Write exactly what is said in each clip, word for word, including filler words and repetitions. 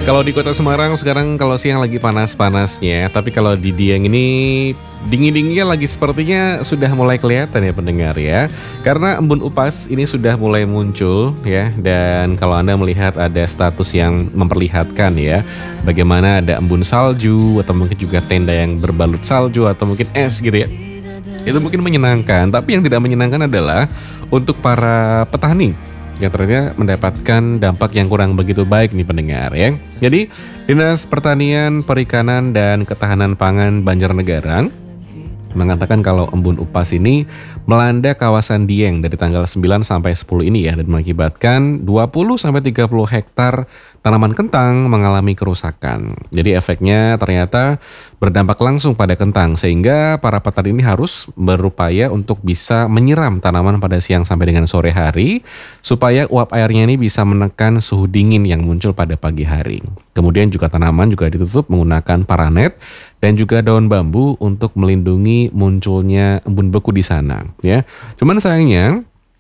Kalau di Kota Semarang sekarang kalau siang lagi panas-panasnya, tapi kalau di Dieng ini dingin-dinginnya lagi sepertinya sudah mulai kelihatan ya pendengar ya. Karena embun upas ini sudah mulai muncul ya, dan kalau Anda melihat ada status yang memperlihatkan ya, bagaimana ada embun salju atau mungkin juga tenda yang berbalut salju atau mungkin es gitu ya. Itu mungkin menyenangkan, tapi yang tidak menyenangkan adalah untuk para petani yang ternyata mendapatkan dampak yang kurang begitu baik nih pendengar ya. Jadi Dinas Pertanian, Perikanan, dan Ketahanan Pangan Banjarnegara mengatakan kalau embun upas ini melanda kawasan Dieng dari tanggal sembilan sampai sepuluh ini ya, dan mengakibatkan dua puluh sampai tiga puluh hektar tanaman kentang mengalami kerusakan. Jadi efeknya ternyata berdampak langsung pada kentang, sehingga para petani ini harus berupaya untuk bisa menyiram tanaman pada siang sampai dengan sore hari supaya uap airnya ini bisa menekan suhu dingin yang muncul pada pagi hari. Kemudian juga tanaman juga ditutup menggunakan paranet dan juga daun bambu untuk melindungi munculnya embun beku di sana ya. Cuman sayangnya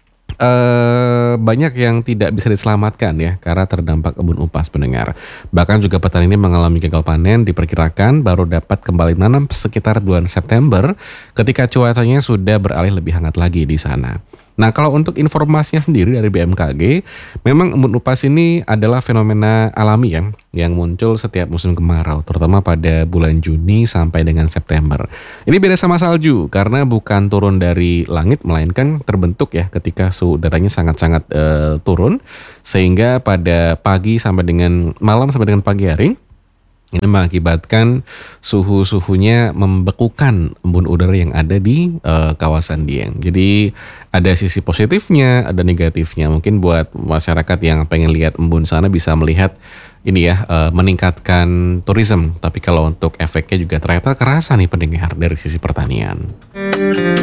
eh, banyak yang tidak bisa diselamatkan ya karena terdampak embun upas pendengar. Bahkan juga petani ini mengalami gagal panen, diperkirakan baru dapat kembali menanam sekitar bulan September ketika cuacanya sudah beralih lebih hangat lagi di sana. Nah, kalau untuk informasinya sendiri dari B M K G, memang embun upas ini adalah fenomena alami ya, yang muncul setiap musim kemarau, terutama pada bulan Juni sampai dengan September. Ini beda sama salju, karena bukan turun dari langit, melainkan terbentuk ya ketika suhu udaranya sangat-sangat uh, turun, sehingga pada pagi sampai dengan malam sampai dengan pagi hari, ini mengakibatkan suhu-suhunya membekukan embun udara yang ada di uh, kawasan Dieng. Jadi ada sisi positifnya, ada negatifnya. Mungkin buat masyarakat yang pengen lihat embun sana bisa melihat ini ya, uh, meningkatkan tourism. Tapi kalau untuk efeknya juga ternyata kerasa nih pendengar dari sisi pertanian.